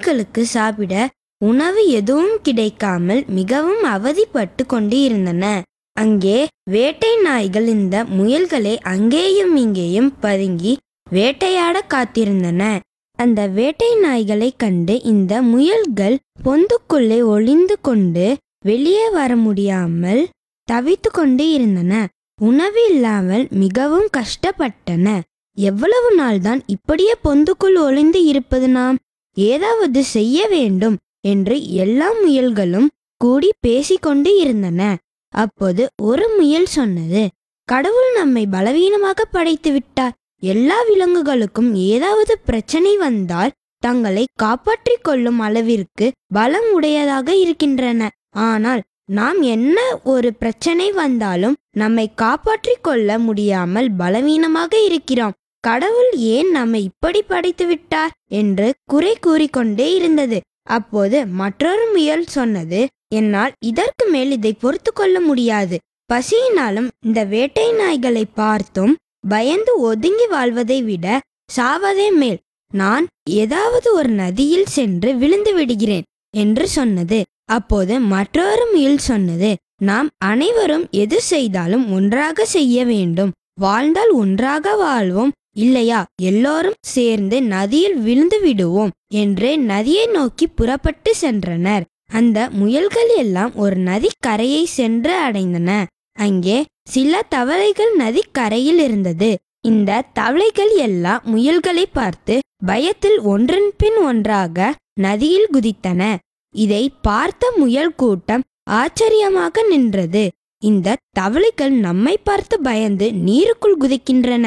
முயல்களுக்கு சாப்பிட உணவு எதுவும் கிடைக்காமல் மிகவும் அவதிப்பட்டு கொண்டு இருந்தன. அங்கே வேட்டை நாய்கள் இந்த முயல்களை அங்கேயும் இங்கேயும் பதுங்கி வேட்டையாட காத்திருந்தன. அந்த வேட்டை நாய்களை கண்டு இந்த முயல்கள் பொந்துக்குள்ளே ஒளிந்து கொண்டு வெளியே வர முடியாமல் தவித்து கொண்டு இருந்தன. உணவு இல்லாமல் மிகவும் கஷ்டப்பட்டன. எவ்வளவு நாள்தான் இப்படியே பொந்துக்குள் ஒளிந்து இருப்பது? நாம் ஏதாவது செய்ய வேண்டும் என்று எல்லா முயல்களும் கூடி பேசிக்கொண்டு இருந்தன. அப்போது ஒரு முயல் சொன்னது, கடவுள் நம்மை பலவீனமாக படைத்து விட்டார். எல்லா விலங்குகளுக்கும் ஏதாவது பிரச்சனை வந்தால் தங்களை காப்பாற்றிக் கொள்ளும் அளவிற்கு பலம் உடையதாக இருக்கின்றன. ஆனால் நாம் என்ன ஒரு பிரச்சனை வந்தாலும் நம்மை காப்பாற்றிக் கொள்ள முடியாமல் பலவீனமாக இருக்கிறோம். கடவுள் ஏன் நம்மை இப்படி படைத்து விட்டார் என்று குறை கூறிக்கொண்டே இருந்தது. அப்போது மற்றொரு முயல் சொன்னது, என்னால் இதற்கு மேல் இதை பொறுத்து கொள்ள முடியாது. பசியினாலும் இந்த வேட்டை நாய்களை பார்த்தும் பயந்து ஒதுங்கி வாழ்வதை விட சாவதே மேல். நான் ஏதாவது ஒரு நதியில் சென்று விழுந்து விடுகிறேன் என்று சொன்னது. அப்போது மற்றொரு முயல் சொன்னது, நாம் அனைவரும் எது செய்தாலும் ஒன்றாக செய்ய வேண்டும். வாழ்ந்தால் ஒன்றாக வாழ்வோம், இல்லையா எல்லோரும் சேர்ந்து நதியில் விழுந்து விடுவோம் என்று நதியை நோக்கி புறப்பட்டு சென்றனர். அந்த முயல்கள் எல்லாம் ஒரு நதிக்கரையை சென்று அடைந்தன. அங்கே சில தவளைகள் நதிக்கரையில் இருந்தது. இந்த தவளைகள் எல்லாம் முயல்களை பார்த்து பயத்தில் ஒன்றன் பின் ஒன்றாக நதியில் குதித்தன. இதை பார்த்த முயல் கூட்டம் ஆச்சரியமாக நின்றது. இந்த தவளைகள் நம்மை பார்த்து பயந்து நீருக்குள் குதிக்கின்றன.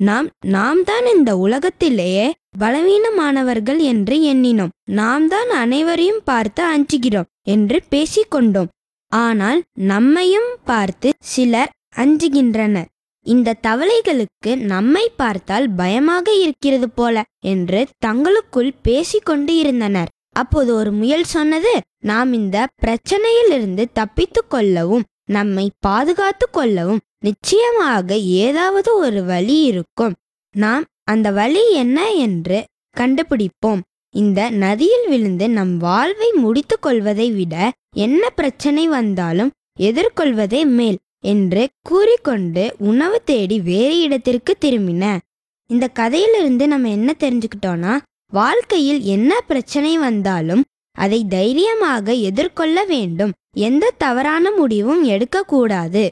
நாம் தான் இந்த உலகத்திலேயே பலவீனமானவர்கள் என்று எண்ணினோம். நாம் தான் அனைவரையும் பார்த்து அஞ்சுகிறோம் என்று பேசிக்கொண்டோம். ஆனால் நம்மையும் பார்த்து சிலர் அஞ்சுகின்றனர். இந்த தவளைகளுக்கு நம்மை பார்த்தால் பயமாக இருக்கிறது போல என்று தங்களுக்குள் பேசிக்கொண்டு இருந்தனர். அப்போது ஒரு முயல் சொன்னது, நாம் இந்த பிரச்சனையிலிருந்து தப்பித்து கொள்ளவும் நம்மை பாதுகாத்து கொள்ளவும் நிச்சயமாக ஏதாவது ஒரு வழி இருக்கும். நாம் அந்த வழி என்ன என்று கண்டுபிடிப்போம். இந்த நதியில் விழுந்து நம் வாழ்வை முடித்து கொள்வதை விட என்ன பிரச்சனை வந்தாலும் எதிர்கொள்வதே மேல் என்று கூறிக்கொண்டு உணவு தேடி வேறு இடத்திற்கு திரும்பின. இந்த கதையிலிருந்து நம்ம என்ன தெரிஞ்சுக்கிட்டோம்னா, வாழ்க்கையில் என்ன பிரச்சனை வந்தாலும் அதை தைரியமாக எதிர்கொள்ள வேண்டும். எந்த தவறான முடிவும் எடுக்கக்கூடாது.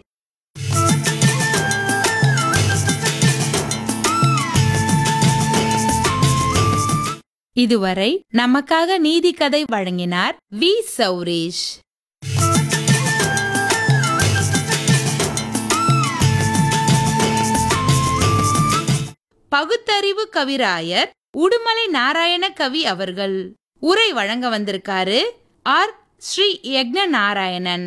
இதுவரை நமக்காக நீதி கதை வழங்கினார் வி. சௌரேஷ். பகுத்தறிவு கவிராயர் உடுமலை நாராயண கவி அவர்கள் உரை வழங்க வந்திருக்காரு. ஆர். ஸ்ரீ யக்ஞ நாராயணன்.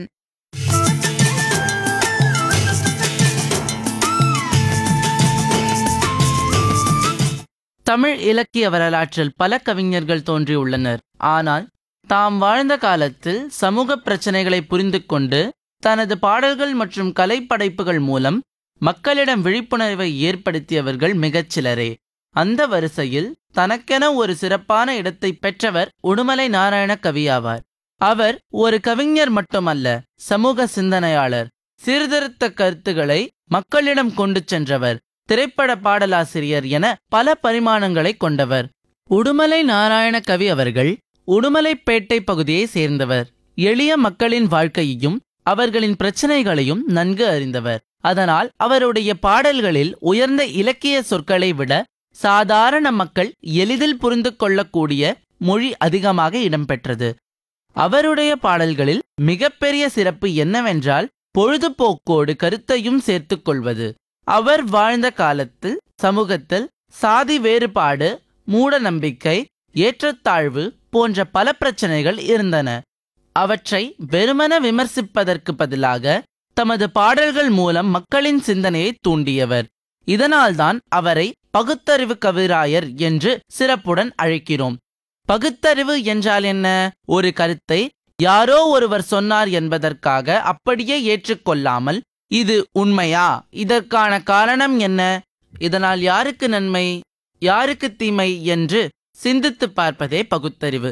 தமிழ் இலக்கிய வரலாற்றில் பல கவிஞர்கள் தோன்றியுள்ளனர். ஆனால் தாம் வாழ்ந்த காலத்தில் சமூக பிரச்சனைகளை புரிந்து கொண்டு தனது பாடல்கள் மற்றும் கலைப்படைப்புகள் மூலம் மக்களிடம் விழிப்புணர்வை ஏற்படுத்தியவர்கள் மிகச்சிலரே. அந்த வரிசையில் தனக்கென ஒரு சிறப்பான இடத்தை பெற்றவர் உடுமலை நாராயண கவியாவார். அவர் ஒரு கவிஞர் மட்டுமல்ல, சமூக சிந்தனையாளர். சீர்திருத்த கருத்துக்களை மக்களிடம் கொண்டு சென்றவர், திரைப்பட பாடலாசிரியர் என பல பரிமாணங்களை கொண்டவர். உடுமலை நாராயண கவி அவர்கள் உடுமலைப்பேட்டை பகுதியை சேர்ந்தவர். எளிய மக்களின் வாழ்க்கையையும் அவர்களின் பிரச்சனைகளையும் நன்கு அறிந்தவர். அதனால் அவருடைய பாடல்களில் உயர்ந்த இலக்கிய சொற்களை விட சாதாரண மக்கள் எளிதில் புரிந்து கொள்ளக்கூடிய மொழி அதிகமாக இடம்பெற்றது. அவருடைய பாடல்களில் மிகப்பெரிய சிறப்பு என்னவென்றால் பொழுதுபோக்கோடு கருத்தையும் சேர்த்துக் கொள்வது. அவர் வாழ்ந்த காலத்தில் சமூகத்தில் சாதி வேறுபாடு, மூட நம்பிக்கை, ஏற்றத்தாழ்வு போன்ற பல பிரச்சனைகள் இருந்தன. அவற்றை வெறுமன விமர்சிப்பதற்கு பதிலாக தமது பாடல்கள் மூலம் மக்களின் சிந்தனையை தூண்டியவர். இதனால்தான் அவரை பகுத்தறிவு கவிராயர் என்று சிறப்புடன் அழைக்கிறோம். பகுத்தறிவு என்றால் என்ன? ஒரு கருத்தை யாரோ ஒருவர் சொன்னார் என்பதற்காக அப்படியே ஏற்றுக்கொள்ளாமல், இது உண்மையா, இதற்கான காரணம் என்ன, இதனால் யாருக்கு நன்மை யாருக்கு தீமை என்று சிந்தித்து பார்ப்பதே பகுத்தறிவு.